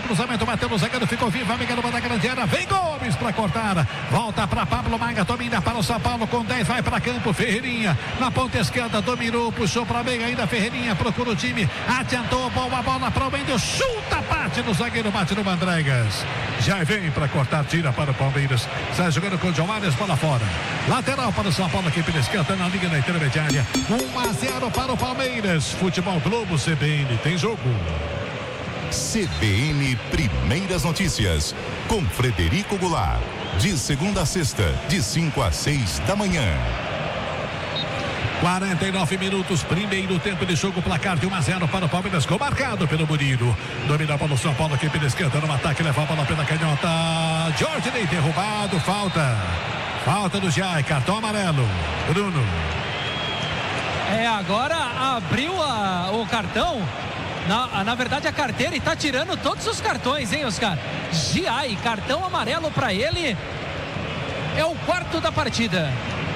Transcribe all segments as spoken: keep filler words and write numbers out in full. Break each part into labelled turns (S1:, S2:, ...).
S1: cruzamento, bateu no zagueiro, ficou vivo, amiga do da grande área, vem Gomes para cortar, volta para Pablo Maia, domina para o São Paulo com dez, vai para campo, Ferreirinha na ponta esquerda, dominou, puxou para meio, ainda Ferreirinha procura o time, adiantou, boa bola para o Mendes, chuta, bate no zagueiro, bate no Mandregas, já vem para cortar, tira para o Palmeiras, sai jogando com o João Arias, bola fora, lateral para o São Paulo, aqui pela esquerda, na linha da intermediária, um a zero para o Palmeiras. Futebol Globo C B N, tem jogo.
S2: C B N Primeiras Notícias, com Frederico Goulart, de segunda a sexta, de cinco a seis da manhã.
S1: quarenta e nove minutos, primeiro tempo de jogo, placar de um a zero para o Palmeiras, gol marcado pelo Murilo. Domina a bola o São Paulo aqui pela esquerda, no ataque, leva a bola pela canhota. Jorge Ney derrubado, falta. Falta do Jai, cartão amarelo. Bruno.
S3: É, agora abriu a, o cartão. Na, na verdade, a carteira e tá tirando todos os cartões, hein, Oscar? Giai, cartão amarelo para ele. É o quarto da partida.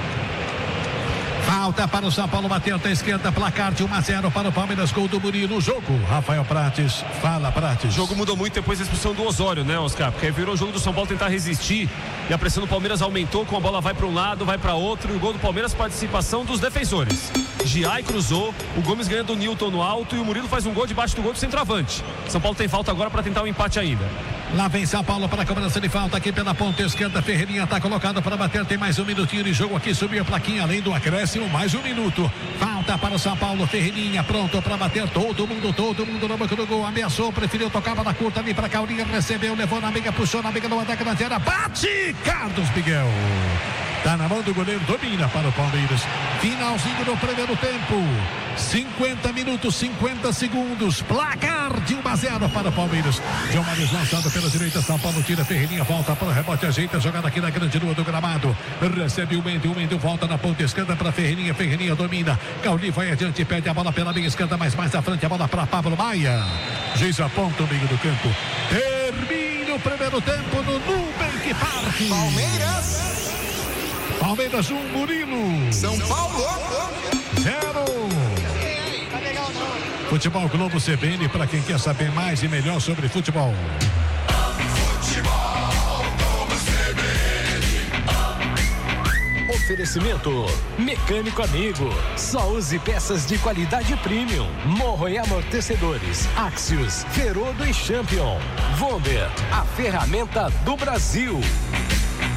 S1: Falta para o São Paulo, bateu até a esquerda, placar de um a zero para o Palmeiras, gol do Murilo. Jogo, Rafael Prates, fala Prates.
S4: O jogo mudou muito depois da expulsão do Osório, né, Oscar? Porque aí virou o jogo do São Paulo tentar resistir e a pressão do Palmeiras aumentou, com a bola vai para um lado, vai para outro, e o gol do Palmeiras, participação dos defensores. Giai cruzou, o Gomes ganha do Nilton no alto e o Murilo faz um gol debaixo do gol do centroavante. São Paulo tem falta agora para tentar um empate ainda.
S1: Lá vem São Paulo para a cobrança de falta aqui pela ponta esquerda. Ferreirinha está colocado para bater. Tem mais um minutinho de jogo aqui. Subiu a plaquinha além do acréscimo. Mais um minuto. Falta para o São Paulo. Ferreirinha pronto para bater. Todo mundo, todo mundo na boca do gol. Ameaçou, preferiu tocar na curta ali para Caurinha. Recebeu, levou na amiga, puxou na amiga do ataque na tela. Bate! Carlos Miguel. Tá na mão do goleiro, domina para o Palmeiras. Finalzinho do primeiro tempo. cinquenta minutos, cinquenta segundos. Placar de um a zero para o Palmeiras. João Marius lançado pela direita. São Paulo tira, Ferreirinha volta para o rebote, ajeita, jogada aqui na grande rua do gramado. Recebe o Mendes, o Mendes volta na ponta esquerda para Ferreirinha. Ferreirinha domina. Cauli vai adiante, pede a bola pela meia esquerda, mas mais à frente a bola para Pablo Maia. Juiz aponta o meio do campo. Termina o primeiro tempo no Nubank Parque.
S5: Palmeiras.
S1: Palmeiras um, Murilo.
S5: São Paulo
S1: zero. Futebol Globo C B N, para quem quer saber mais e melhor sobre futebol.
S5: Futebol Globo C B N.
S6: Oferecimento Mecânico Amigo. Só use peças de qualidade premium. Morro e amortecedores. Axios, Ferodo e Champion. Vonder, a ferramenta do Brasil.